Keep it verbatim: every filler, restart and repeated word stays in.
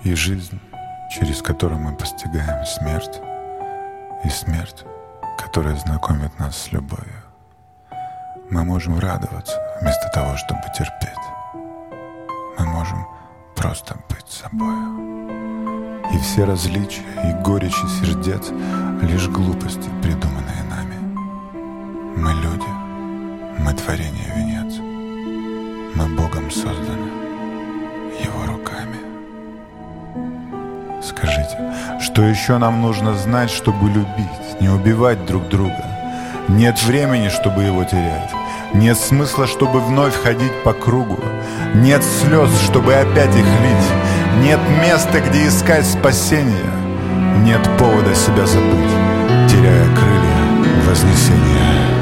и жизнь, через которую мы постигаем смерть, и смерть, которая знакомит нас с любовью. Мы можем радоваться вместо того, чтобы терпеть. Мы можем просто быть собою. И все различия и горечи сердец — лишь глупости, придуманные нами. Мы люди, мы творение венец. Мы Богом созданы, Его руками. Скажите, что еще нам нужно знать, чтобы любить, не убивать друг друга? Нет времени, чтобы его терять. Нет смысла, чтобы вновь ходить по кругу. Нет слез, чтобы опять их лить. Нет места, где искать спасения. Нет повода себя забыть, теряя крылья вознесения.